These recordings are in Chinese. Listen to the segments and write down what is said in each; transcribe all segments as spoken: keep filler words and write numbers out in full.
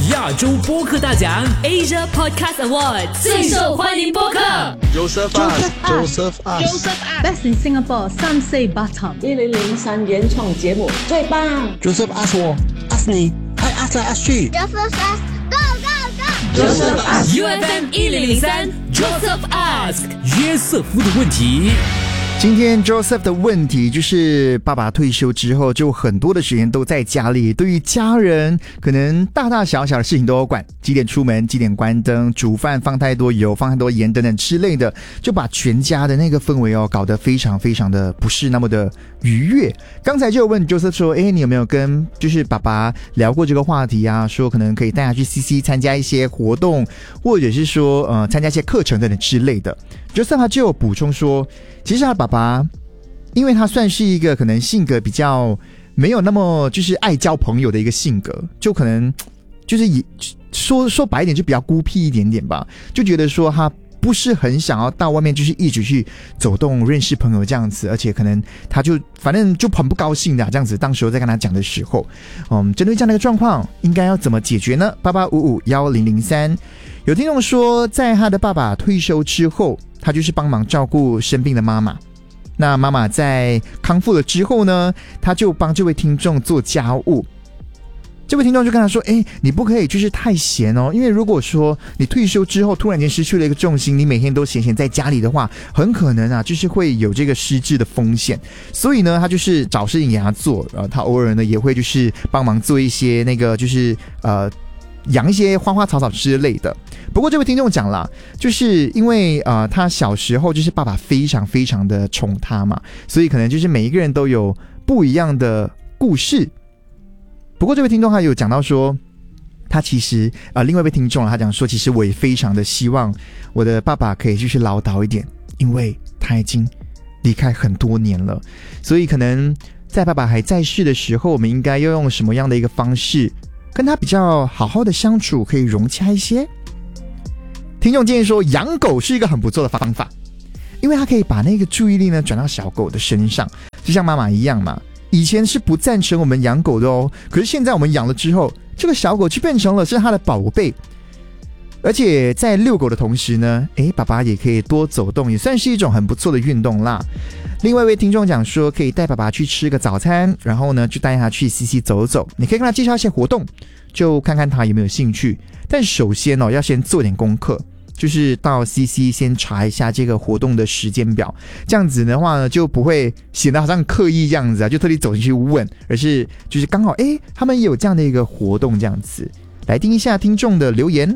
亚洲播客大奖 Asia Podcast Award 最受欢迎播客 Joseph Us Joseph Us Best in Singapore 三四 Batam 一零零三原创节目最棒 Joseph Us 我 Us 你快 Us 来 Us 去 Joseph Us Go Go Go Joseph Us U F M 一零零三 Joseph Ask 约瑟夫的问题。 今天 Joseph 的问题就是爸爸退休之后就很多的时间都在家里，对于家人可能大大小小的事情都有管，几点出门几点关灯，煮饭放太多油放太多盐等等之类的，就把全家的那个氛围哦搞得非常非常的不是那么的愉悦。刚才就有问 Joseph 说，诶，你有没有跟就是爸爸聊过这个话题啊，说可能可以带他去 C C 参加一些活动，或者是说呃参加一些课程等等之类的。Joseph 他就有补充说，其实他爸爸因为他算是一个可能性格比较没有那么就是爱交朋友的一个性格，就可能就是以说说白一点就比较孤僻一点点吧，就觉得说他不是很想要到外面就是一直去走动认识朋友这样子，而且可能他就反正就很不高兴的、啊、这样子。当时我在跟他讲的时候，嗯，针对这样的一个状况应该要怎么解决呢？八八五五一零零三有听众说，在他的爸爸退休之后，他就是帮忙照顾生病的妈妈，那妈妈在康复了之后呢，他就帮这位听众做家务。这位听众就跟他说，诶，你不可以就是太闲哦，因为如果说你退休之后突然间失去了一个重心，你每天都闲闲在家里的话，很可能啊就是会有这个失智的风险。所以呢他就是找事情给他做，然后他偶尔呢也会就是帮忙做一些那个就是呃养一些花花草草之类的。不过这位听众讲啦，就是因为呃他小时候就是爸爸非常非常的宠他嘛，所以可能就是每一个人都有不一样的故事。不过这位听众他有讲到说，他其实呃另外一位听众他讲说，其实我也非常的希望我的爸爸可以继续唠叨一点，因为他已经离开很多年了，所以可能在爸爸还在世的时候，我们应该要用什么样的一个方式跟他比较好好的相处，可以融洽一些。听众建议说，养狗是一个很不错的方法，因为他可以把那个注意力呢转到小狗的身上，就像妈妈一样嘛。以前是不赞成我们养狗的哦，可是现在我们养了之后，这个小狗就变成了是他的宝贝。而且在遛狗的同时呢，诶，爸爸也可以多走动，也算是一种很不错的运动啦。另外一位听众讲说，可以带爸爸去吃个早餐，然后呢就带他去 C C 走走，你可以跟他介绍一些活动，就看看他有没有兴趣。但首先哦，要先做点功课，就是到 C C 先查一下这个活动的时间表，这样子的话呢就不会显得好像刻意这样子啊，就特地走进去问，而是就是刚好诶他们也有这样的一个活动这样子。来听一下听众的留言。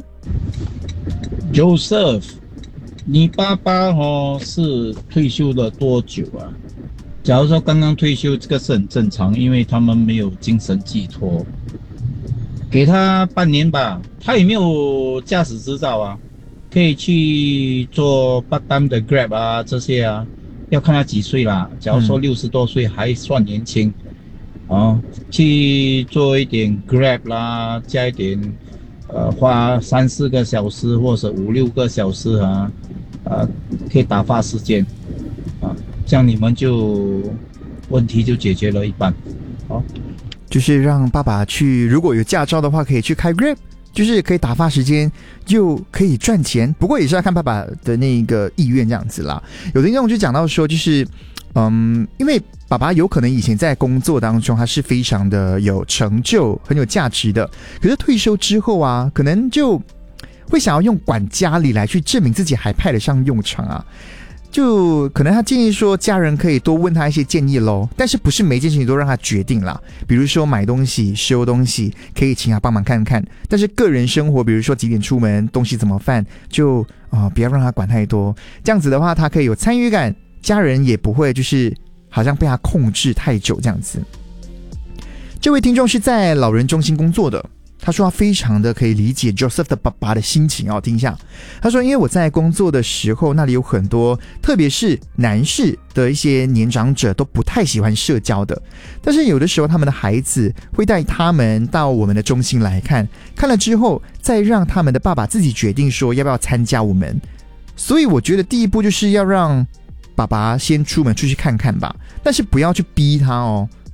Joseph， 你爸爸哦是退休了多久啊？假如说刚刚退休，这个是很正常，因为他们没有精神寄托，给他半年吧。他有没有驾驶执照啊？可以去做 part time 的 Grab 啊，这些啊，要看他几岁啦。假如说六十多岁还算年轻，嗯、哦，去做一点 Grab 啦，加一点，呃，花三四个小时或者五六个小时啊，呃，可以打发时间，啊，这样你们就问题就解决了一半，好、哦， 就是让爸爸去，如果有驾照的话，可以去开 Grab。就是可以打发时间又可以赚钱，不过也是要看爸爸的那个意愿这样子啦。有的听众就讲到说，就是嗯，因为爸爸有可能以前在工作当中他是非常的有成就很有价值的，可是退休之后啊，可能就会想要用管家里来去证明自己还派得上用场啊。就可能他建议说家人可以多问他一些建议咯，但是不是每件事情都让他决定啦。比如说买东西收东西可以请他帮忙看看，但是个人生活比如说几点出门东西怎么办就、呃、不要让他管太多，这样子的话他可以有参与感，家人也不会就是好像被他控制太久这样子。这位听众是在老人中心工作的，他说他非常的可以理解 Joseph 的爸爸的心情哦，听一下。他说因为我在工作的时候，那里有很多特别是男士的一些年长者都不太喜欢社交的，但是有的时候他们的孩子会带他们到我们的中心来看，看了之后再让他们的爸爸自己决定说要不要参加我们。所以我觉得第一步就是要让爸爸先出门出去看看吧，但是不要去逼他哦，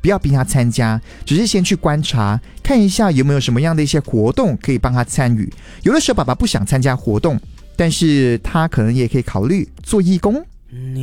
不要逼他参加，只是先去观察，看一下有没有什么样的一些活动可以帮他参与。有的时候爸爸不想参加活动，但是他可能也可以考虑做义工。